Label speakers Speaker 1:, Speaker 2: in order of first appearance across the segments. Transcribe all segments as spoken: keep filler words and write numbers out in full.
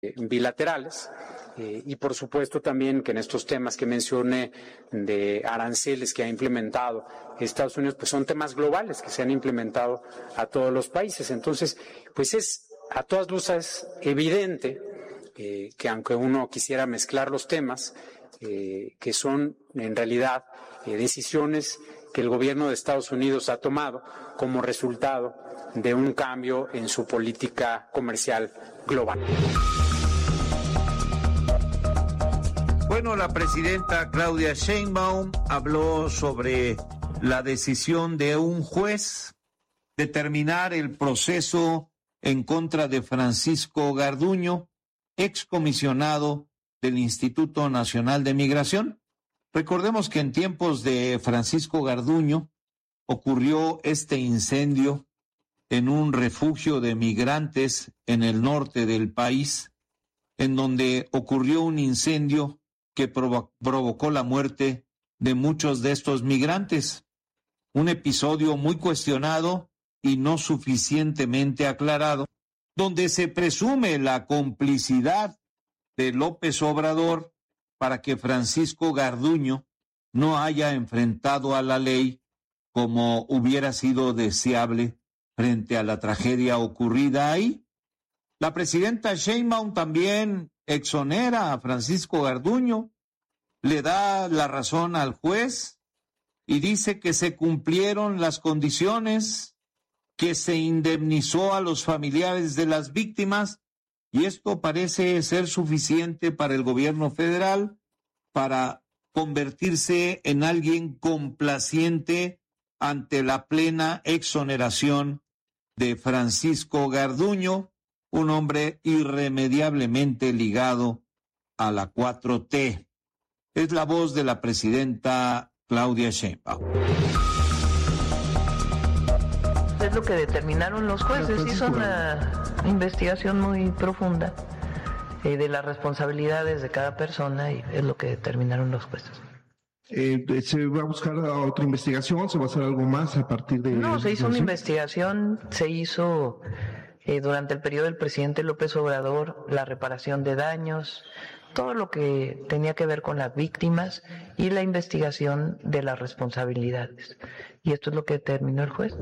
Speaker 1: bilaterales eh, y por supuesto también que en estos temas que mencioné de aranceles que ha implementado Estados Unidos, pues son temas globales que se han implementado a todos los países. Entonces, pues es a todas luces evidente eh, que aunque uno quisiera mezclar los temas, eh, que son en realidad eh, decisiones que el gobierno de Estados Unidos ha tomado como resultado de un cambio en su política comercial global.
Speaker 2: Bueno, la presidenta Claudia Sheinbaum habló sobre la decisión de un juez de terminar el proceso en contra de Francisco Garduño, excomisionado del Instituto Nacional de Migración. Recordemos que en tiempos de Francisco Garduño ocurrió este incendio en un refugio de migrantes en el norte del país, en donde ocurrió un incendio que provo- provocó la muerte de muchos de estos migrantes. Un episodio muy cuestionado y no suficientemente aclarado, donde se presume la complicidad de López Obrador para que Francisco Garduño no haya enfrentado a la ley como hubiera sido deseable frente a la tragedia ocurrida ahí. La presidenta Sheinbaum también exonera a Francisco Garduño, le da la razón al juez y dice que se cumplieron las condiciones, que se indemnizó a los familiares de las víctimas, y esto parece ser suficiente para el gobierno federal para convertirse en alguien complaciente ante la plena exoneración de Francisco Garduño, un hombre irremediablemente ligado a la cuatro T. Es la voz de la presidenta Claudia Sheinbaum.
Speaker 3: Es lo que determinaron los jueces, hizo una investigación muy profunda eh, de las responsabilidades de cada persona y es lo que determinaron los jueces.
Speaker 4: Eh, ¿Se va a buscar otra investigación? ¿Se va a hacer algo más a partir de...?
Speaker 3: No, se hizo una investigación, se hizo eh, durante el periodo del presidente López Obrador la reparación de daños, todo lo que tenía que ver con las víctimas y la investigación de las responsabilidades. Y esto es lo que determinó el juez.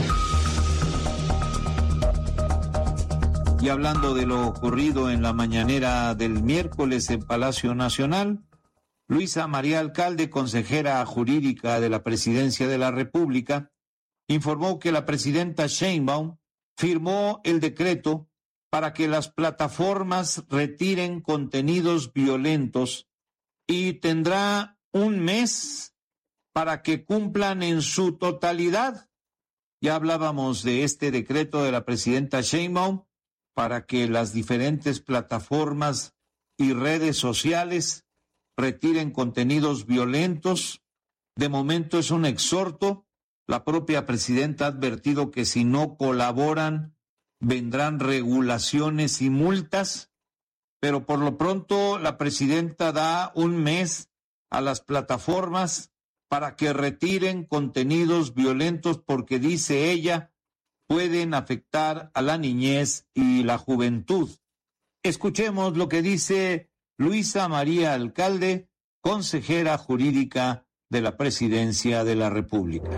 Speaker 2: Y hablando de lo ocurrido en la mañanera del miércoles en Palacio Nacional, Luisa María Alcalde, consejera jurídica de la Presidencia de la República, informó que la presidenta Sheinbaum firmó el decreto para que las plataformas retiren contenidos violentos y tendrá un mes para que cumplan en su totalidad. Ya hablábamos de este decreto de la presidenta Sheinbaum para que las diferentes plataformas y redes sociales retiren contenidos violentos. De momento es un exhorto. La propia presidenta ha advertido que si no colaboran vendrán regulaciones y multas, pero por lo pronto la presidenta da un mes a las plataformas para que retiren contenidos violentos porque, dice ella, pueden afectar a la niñez y la juventud. Escuchemos lo que dice Luisa María Alcalde, consejera jurídica de la Presidencia de la República.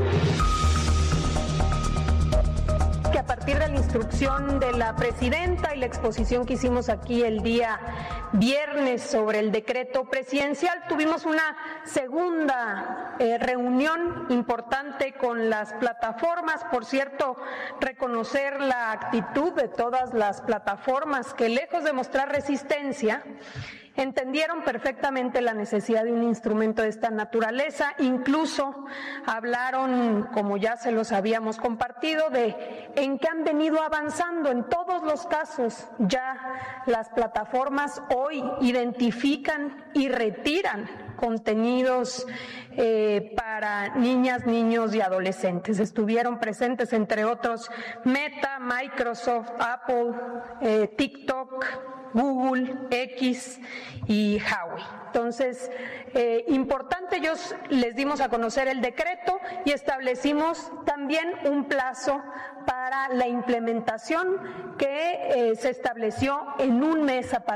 Speaker 5: A partir de la instrucción de la presidenta y la exposición que hicimos aquí el día viernes sobre el decreto presidencial, tuvimos una segunda eh, reunión importante con las plataformas. Por cierto, reconocer la actitud de todas las plataformas que, lejos de mostrar resistencia, entendieron perfectamente la necesidad de un instrumento de esta naturaleza. Incluso hablaron, como ya se los habíamos compartido, de en qué han venido avanzando. En todos los casos ya las plataformas hoy identifican y retiran contenidos eh, para niñas, niños y adolescentes. Estuvieron presentes, entre otros, Meta, Microsoft, Apple, eh, TikTok, Google, X y Huawei. Entonces, eh, importante, ellos les dimos a conocer el decreto y establecimos también un plazo para la implementación que eh, se estableció en un mes a partir